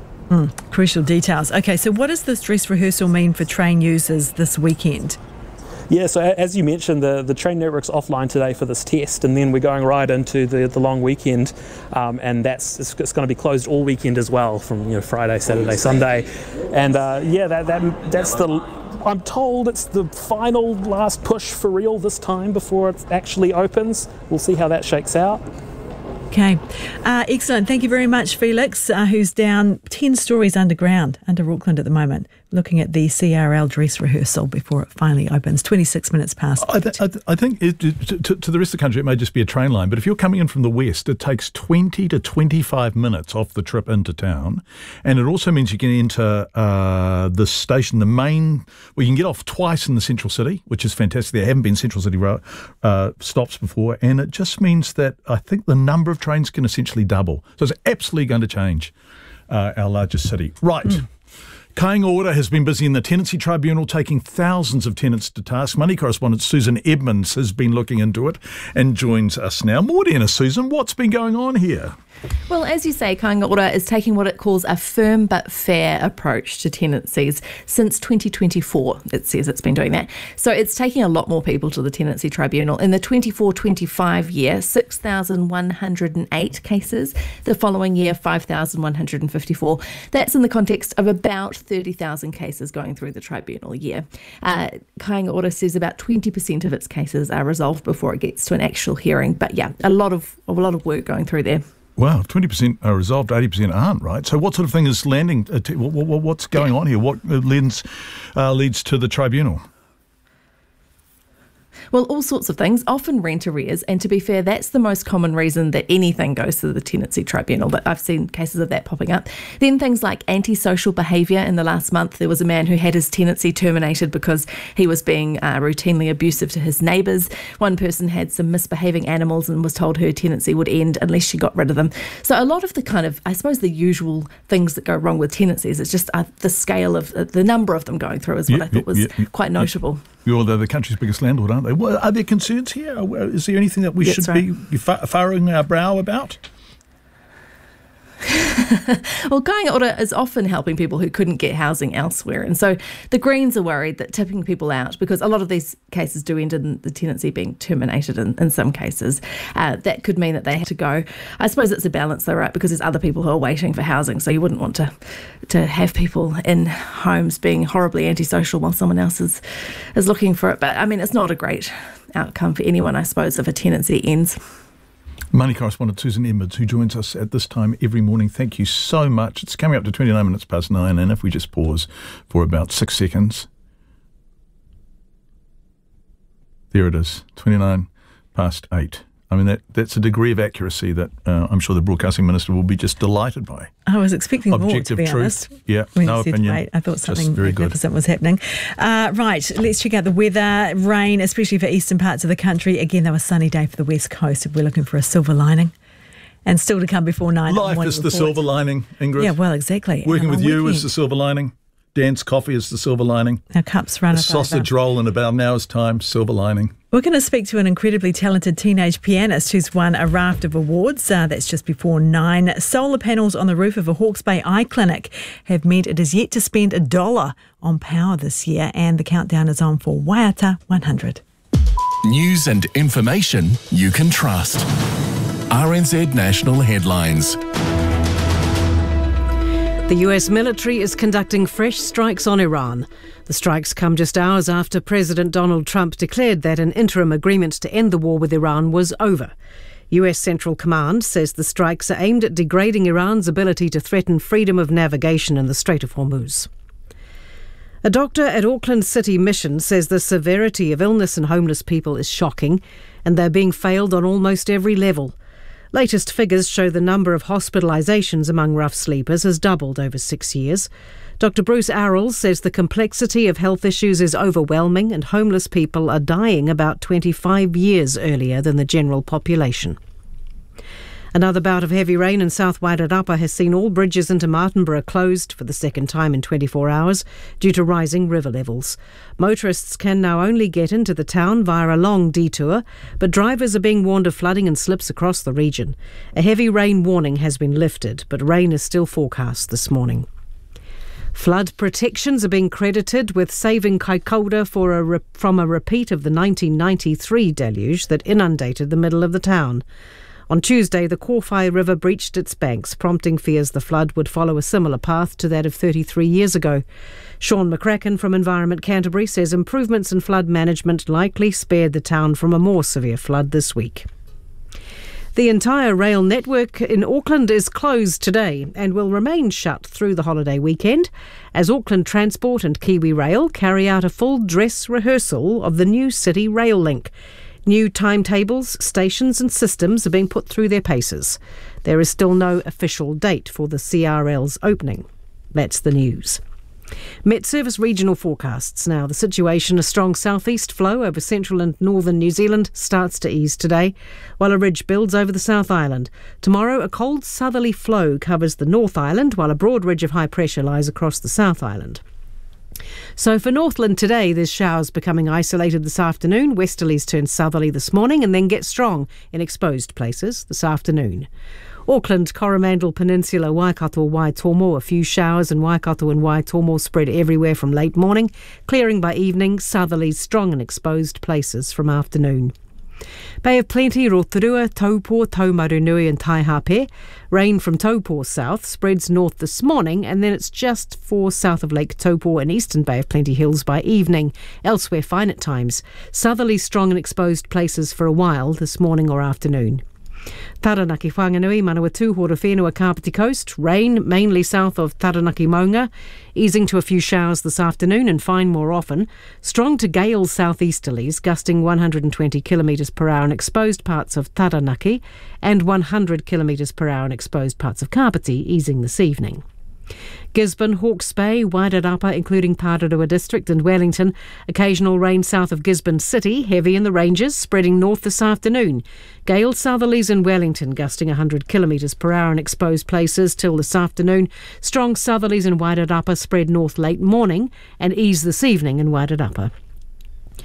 Crucial details. Okay, so what does this dress rehearsal mean for train users this weekend? Yeah, so as you mentioned, the train network's offline today for this test, and then we're going right into the long weekend, and it's going to be closed all weekend as well, from Friday, Saturday, Sunday, and that's I'm told it's the final last push for real this time before it actually opens. We'll see how that shakes out. Okay, excellent. Thank you very much, Felix, who's down 10 stories underground under Auckland at the moment, looking at the CRL dress rehearsal before it finally opens. 26 minutes past. I think to the rest of the country it may just be a train line, but if you're coming in from the west, it takes 20 to 25 minutes off the trip into town, and it also means you can enter the station, the main, well, you can get off twice in the central city, which is fantastic. There haven't been central city stops before, and it just means that I think the number of trains can essentially double. So it's absolutely going to change our largest city. Right. Kāinga Ora has been busy in the Tenancy Tribunal, taking thousands of tenants to task. Money correspondent Susan Edmonds has been looking into it and joins us now. Morena, Susan, what's been going on here? Well, as you say, Kāinga Ora is taking what it calls a firm but fair approach to tenancies since 2024. It says it's been doing that. So it's taking a lot more people to the Tenancy Tribunal. In the 24-25 year, 6,108 cases. The following year, 5,154. That's in the context of about 30,000 cases going through the tribunal a year. Kāinga Ora says about 20% of its cases are resolved before it gets to an actual hearing. But yeah, a lot of work going through there. Wow, 20% are resolved, 80% aren't, right? So what sort of thing is landing? What's going on here? What leads to the tribunal? Well, all sorts of things, often rent arrears, and to be fair, that's the most common reason that anything goes to the Tenancy Tribunal, but I've seen cases of that popping up. Then things like antisocial behaviour. In the last month, there was a man who had his tenancy terminated because he was being routinely abusive to his neighbours. One person had some misbehaving animals and was told her tenancy would end unless she got rid of them. So a lot of the kind of, I suppose, the usual things that go wrong with tenancies, it's just the scale of the number of them going through is what I thought was quite notable. You're the country's biggest landlord, aren't they? Well, are there concerns here? Is there anything that we should be furrowing our brow about? Well, Kāinga Ora is often helping people who couldn't get housing elsewhere. And so the Greens are worried that tipping people out, because a lot of these cases do end in the tenancy being terminated in some cases, that could mean that they have to go. I suppose it's a balance though, right? Because there's other people who are waiting for housing. So you wouldn't want to have people in homes being horribly antisocial while someone else is looking for it. But I mean, it's not a great outcome for anyone, I suppose, if a tenancy ends. Money correspondent Susan Edwards, who joins us at this time every morning. Thank you so much. It's coming up to 29 minutes past 9, and if we just pause for about 6 seconds. There it is, 29 past 8. I mean, that's a degree of accuracy that I'm sure the Broadcasting Minister will be just delighted by. I was expecting Objective more, to be truth. honest. Yeah, when no you said opinion. Wait, I thought something very magnificent was happening. Right, let's check out the weather. Rain, especially for eastern parts of the country. Again, though, a sunny day for the west coast if we're looking for a silver lining. And still to come before 9. Life is the silver lining, Ingrid. Yeah, well, exactly. Working with you is the silver lining. Dan's coffee is the silver lining. Our cups run a sausage roll in about an hour's time, silver lining. We're going to speak to an incredibly talented teenage pianist who's won a raft of awards. That's just before 9. Solar panels on the roof of a Hawke's Bay eye clinic have meant it is yet to spend $1 on power this year, and the countdown is on for Waiata 100. News and information you can trust. RNZ National Headlines. The US military is conducting fresh strikes on Iran. The strikes come just hours after President Donald Trump declared that an interim agreement to end the war with Iran was over. US Central Command says the strikes are aimed at degrading Iran's ability to threaten freedom of navigation in the Strait of Hormuz. A doctor at Auckland City Mission says the severity of illness in homeless people is shocking, and they're being failed on almost every level. Latest figures show the number of hospitalisations among rough sleepers has doubled over 6 years. Dr Bruce Arrell says the complexity of health issues is overwhelming and homeless people are dying about 25 years earlier than the general population. Another bout of heavy rain in South Wairarapa has seen all bridges into Martinborough closed for the second time in 24 hours due to rising river levels. Motorists can now only get into the town via a long detour, but drivers are being warned of flooding and slips across the region. A heavy rain warning has been lifted, but rain is still forecast this morning. Flood protections are being credited with saving Kaikoura from a repeat of the 1993 deluge that inundated the middle of the town. On Tuesday, the Kōwhai River breached its banks, prompting fears the flood would follow a similar path to that of 33 years ago. Sean McCracken from Environment Canterbury says improvements in flood management likely spared the town from a more severe flood this week. The entire rail network in Auckland is closed today and will remain shut through the holiday weekend as Auckland Transport and Kiwi Rail carry out a full dress rehearsal of the new City Rail Link. New timetables, stations and systems are being put through their paces. There is still no official date for the CRL's opening. That's the news. Met Service regional forecasts now. The situation, a strong southeast flow over central and northern New Zealand starts to ease today, while a ridge builds over the South Island. Tomorrow, a cold southerly flow covers the North Island, while a broad ridge of high pressure lies across the South Island. So for Northland today, there's showers becoming isolated this afternoon. Westerlies turn southerly this morning and then get strong in exposed places this afternoon. Auckland, Coromandel Peninsula, Waikato, Waitomo, a few showers in Waikato and Waitomo spread everywhere from late morning, clearing by evening, southerlies strong in exposed places from afternoon. Bay of Plenty, Rotorua, Taupō, Taumarunui and Taihape. Rain from Taupō south spreads north this morning and then it's just for south of Lake Taupō and eastern Bay of Plenty hills by evening. Elsewhere fine at times. Southerly strong in exposed places for a while this morning or afternoon. Taranaki, Whanganui, Manawatu, Horowhenua, Kapiti Coast. Rain mainly south of Taranaki, Maunga. Easing to a few showers this afternoon and fine more often. Strong to gale southeasterlies, gusting 120 km per hour in exposed parts of Taranaki and 100 km per hour in exposed parts of Kapiti, easing this evening. Gisborne, Hawke's Bay, Wairarapa, including Tararua District and Wellington. Occasional rain south of Gisborne City, heavy in the ranges, spreading north this afternoon. Gale southerlies in Wellington, gusting 100 km per hour in exposed places till this afternoon. Strong southerlies in Wairarapa spread north late morning and ease this evening in Wairarapa.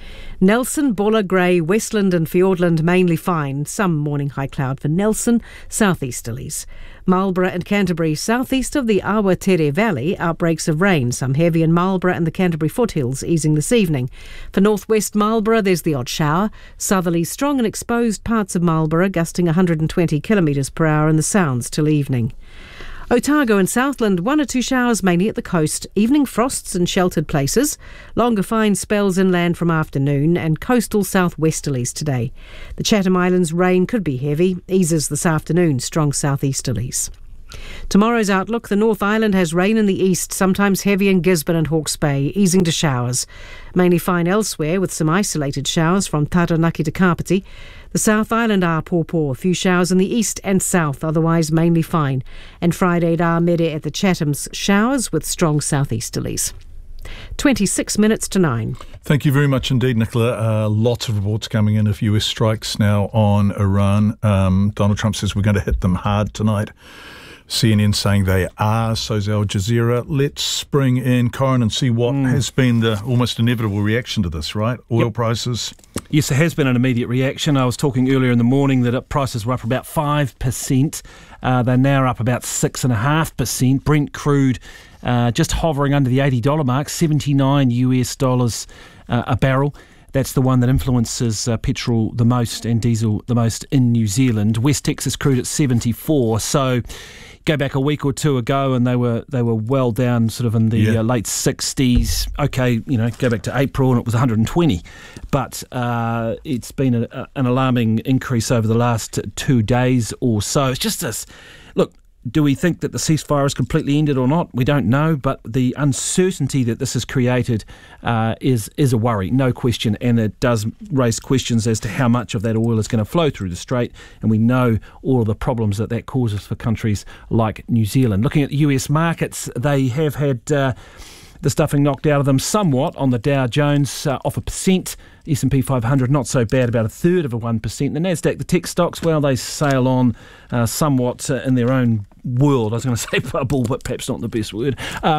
Nelson, Buller, Grey, Westland and Fiordland mainly fine. Some morning high cloud for Nelson, southeasterlies. Marlborough and Canterbury, southeast of the Awatere Valley, outbreaks of rain, some heavy in Marlborough and the Canterbury foothills, easing this evening. For northwest Marlborough, there's the odd shower. Southerly strong and exposed parts of Marlborough, gusting 120 kilometres per hour in the Sounds till evening. Otago and Southland, 1 or 2 showers mainly at the coast, evening frosts in sheltered places, longer fine spells inland from afternoon and coastal southwesterlies today. The Chatham Islands rain could be heavy, eases this afternoon, strong southeasterlies. Tomorrow's outlook, the North Island has rain in the east, sometimes heavy in Gisborne and Hawke's Bay, easing to showers. Mainly fine elsewhere with some isolated showers from Taranaki to Kapiti. The South Island are poor, few showers in the east and south, otherwise mainly fine. And Friday Mede at the Chathams, showers with strong southeasterlies. 26 minutes to 9. Thank you very much indeed, Nicola. Lots of reports coming in of US strikes now on Iran. Donald Trump says we're going to hit them hard tonight. CNN saying they are, so's Al Jazeera. Let's bring in Corin and see what has been the almost inevitable reaction to this, right? Oil prices. Yes, there has been an immediate reaction. I was talking earlier in the morning that prices were up about 5%. They're now up about 6.5%. Brent crude just hovering under the $80 mark, $79 a barrel. That's the one that influences petrol the most and diesel the most in New Zealand. West Texas crude at 74. So go back a week or two ago and they were well down sort of in the late 60s. Okay, go back to April and it was 120. But it's been an alarming increase over the last 2 days or so. It's just this. Look, do we think that the ceasefire is completely ended or not? We don't know, but the uncertainty that this has created is a worry, no question, and it does raise questions as to how much of that oil is going to flow through the Strait, and we know all of the problems that causes for countries like New Zealand. Looking at the US markets, they have had the stuffing knocked out of them somewhat on the Dow Jones, off 1%. S&P 500 not so bad, about 1/3 of 1%. The Nasdaq, the tech stocks, well, they sail on somewhat in their own world. I was going to say bubble, but perhaps not the best word.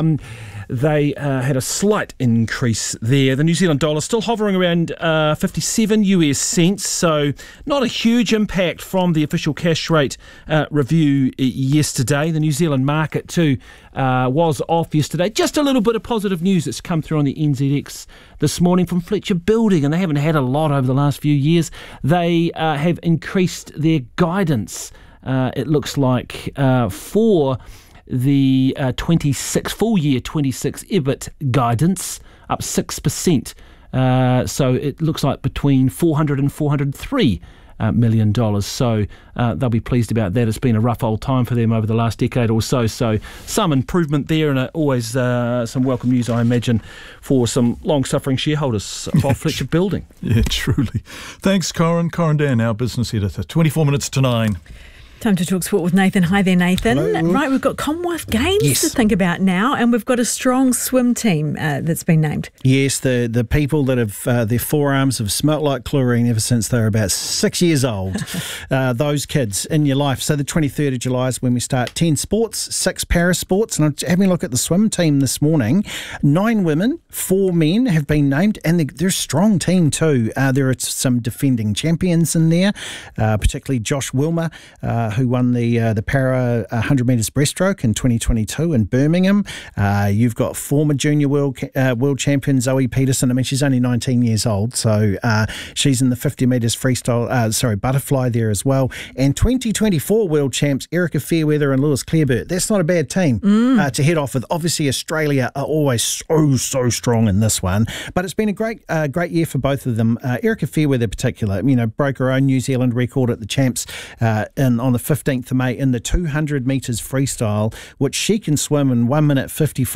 They had a slight increase there. The New Zealand dollar still hovering around 57 US cents, so not a huge impact from the official cash rate review yesterday. The New Zealand market too was off yesterday. Just a little bit of positive news that's come through on the NZX this morning from Fletcher Building, and they haven't had a lot over the last few years. They have increased their guidance, it looks like, for the full year 26 EBIT guidance, up 6%. So it looks like between $400 and $403 million. So they'll be pleased about that. It's been a rough old time for them over the last decade or so. So some improvement there, and always some welcome news, I imagine, for some long-suffering shareholders of Fletcher Building. Yeah, truly. Thanks, Corin. Corin Dan, our business editor. 24 minutes to 9. Time to talk sport with Nathan. Hi there, Nathan. Hello. Right, we've got Commonwealth Games to think about now, and we've got a strong swim team that's been named. Yes, the people that have their forearms have smelt like chlorine ever since they were about 6 years old. Those kids in your life. So the 23rd of July is when we start. 10 sports, 6 para sports, and I'm having a look at the swim team this morning. 9 women, 4 men have been named, and they're a strong team too. There are some defending champions in there, particularly Josh Wilmer, who won the para 100 metres breaststroke in 2022 in Birmingham. You've got former junior world champion Zoe Peterson. I mean, she's only 19 years old, so she's in the 50 metres freestyle, butterfly there as well. And 2024 world champs Erica Fairweather and Lewis Clareburt. That's not a bad team to head off with. Obviously, Australia are always so strong in this one, but it's been a great year for both of them. Erica Fairweather in particular, broke her own New Zealand record at the champs on the 15th of May in the 200 metres freestyle, which she can swim in 1 minute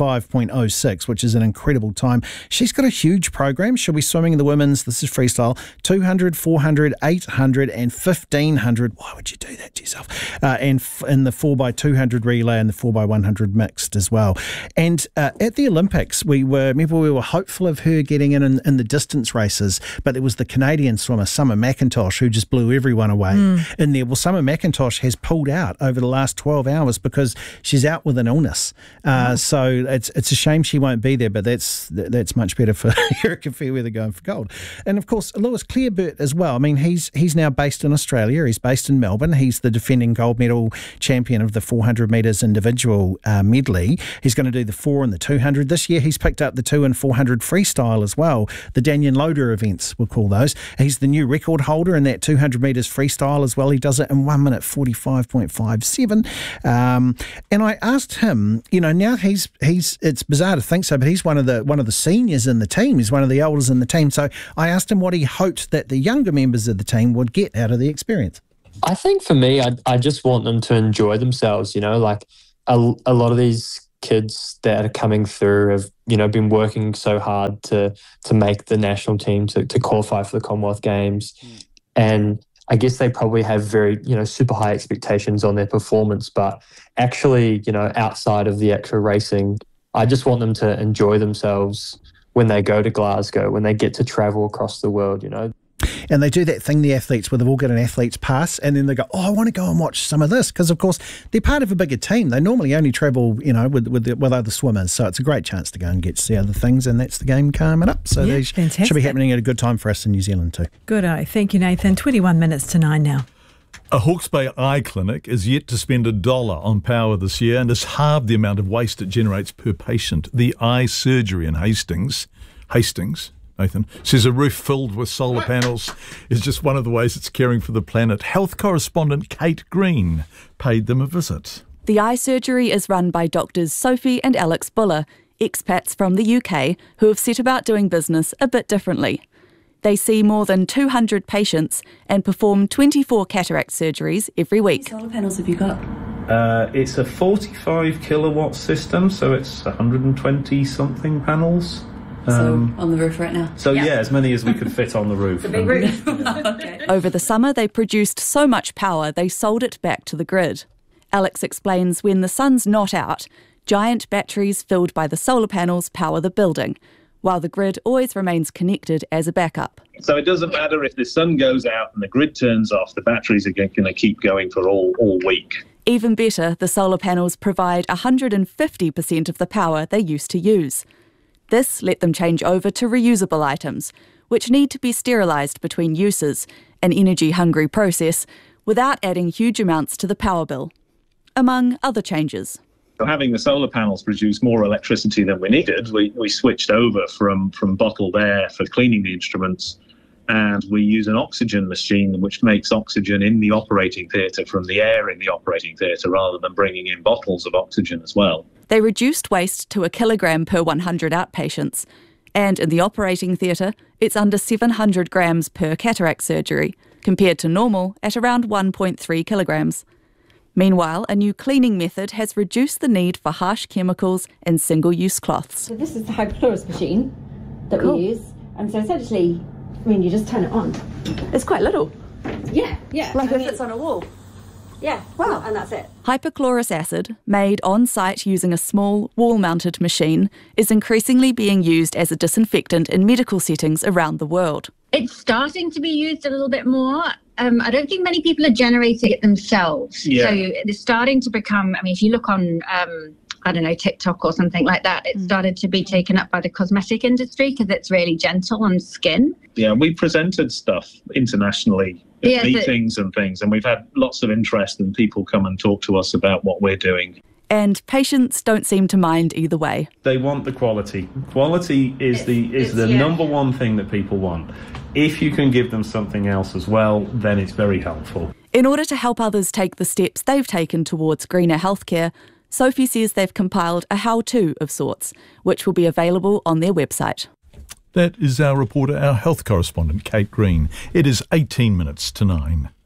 55.06, which is an incredible time. She's got a huge program. She'll be swimming in the women's, this is freestyle, 200, 400, 800 and 1500. Why would you do that to yourself? And in the 4x200 relay and the 4x100 mixed as well. And at the Olympics, we were hopeful of her getting in the distance races, but there was the Canadian swimmer, Summer McIntosh, who just blew everyone away in there. Well, Summer McIntosh McIntosh has pulled out over the last 12 hours because she's out with an illness. So it's a shame she won't be there, but that's much better for Erika Fairweather going for gold. And of course, Lewis Clareburt as well. I mean, he's now based in Australia. He's based in Melbourne. He's the defending gold medal champion of the 400 metres individual medley. He's going to do the 4 and the 200 this year. He's picked up the 2 and 400 freestyle as well. The Danyon Loader events, we'll call those. He's the new record holder in that 200 metres freestyle as well. He does it in 1 minute 45.57. And I asked him, now he's it's bizarre to think so, but he's one of the seniors in the team. He's one of the elders in the team. So I asked him what he hoped that the younger members of the team would get out of the experience. I think for me, I just want them to enjoy themselves, like a lot of these kids that are coming through have, been working so hard to make the national team, to qualify for the Commonwealth Games. And I guess they probably have very, super high expectations on their performance. But actually, outside of the actual racing, I just want them to enjoy themselves when they go to Glasgow, when they get to travel across the world, And they do that thing, the athletes, where they've all got an athlete's pass, and then they go, I want to go and watch some of this, because, of course, they're part of a bigger team. They normally only travel, with other swimmers, so it's a great chance to go and get to see other things, and that's the game coming up. So they should be happening at a good time for us in New Zealand too. Good. Thank you, Nathan. 21 minutes to 9 now. A Hawke's Bay eye clinic is yet to spend $1 on power this year and has halved the amount of waste it generates per patient. The eye surgery in Hastings, Nathan, says a roof filled with solar panels is just one of the ways it's caring for the planet. Health correspondent Kate Green paid them a visit. The eye surgery is run by doctors Sophie and Alex Buller, expats from the UK who have set about doing business a bit differently. They see more than 200 patients and perform 24 cataract surgeries every week. How many solar panels have you got? It's a 45 kilowatt system, so it's 120 something panels. So on the roof right now? So yeah, as many as we could fit on the roof. It's a big roof. Okay. Over the summer, they produced so much power they sold it back to the grid. Alex explains when the sun's not out, giant batteries filled by the solar panels power the building, while the grid always remains connected as a backup. So it doesn't matter if the sun goes out and the grid turns off, the batteries are going to keep going for all week. Even better, the solar panels provide 150% of the power they used to use. This let them change over to reusable items, which need to be sterilised between uses, an energy-hungry process, without adding huge amounts to the power bill, among other changes. Having the solar panels produce more electricity than we needed, we switched over from bottled air for cleaning the instruments, and we use an oxygen machine which makes oxygen in the operating theatre from the air in the operating theatre rather than bringing in bottles of oxygen as well. They reduced waste to 1 kilogram per 100 outpatients, and in the operating theatre, it's under 700 grams per cataract surgery, compared to normal at around 1.3 kilograms. Meanwhile, a new cleaning method has reduced the need for harsh chemicals and single-use cloths. So this is the hypochlorous machine that we use, and so essentially, you just turn it on. It's quite little. Yeah. Like if it's on a wall. Yeah, wow, and that's it. Hypochlorous acid, made on-site using a small wall-mounted machine, is increasingly being used as a disinfectant in medical settings around the world. It's starting to be used a little bit more. I don't think many people are generating it themselves. Yeah. So it's starting to become, if you look on, TikTok or something like that, it's started to be taken up by the cosmetic industry because it's really gentle on skin. Yeah, we presented stuff internationally at meetings and things, and we've had lots of interest and people come and talk to us about what we're doing. And patients don't seem to mind either way. They want the quality. Quality is the number one thing that people want. If you can give them something else as well, then it's very helpful. In order to help others take the steps they've taken towards greener healthcare, Sophie says they've compiled a how-to of sorts, which will be available on their website. That is our reporter, our health correspondent, Kate Green. It is 18 minutes to 9.